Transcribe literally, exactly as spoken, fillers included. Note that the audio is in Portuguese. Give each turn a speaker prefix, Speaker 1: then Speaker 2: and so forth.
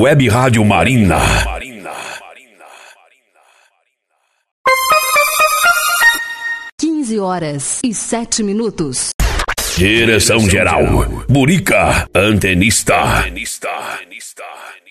Speaker 1: Web Rádio Marina.
Speaker 2: quinze horas e sete minutos.
Speaker 1: Direção geral, Burica, antenista. antenista.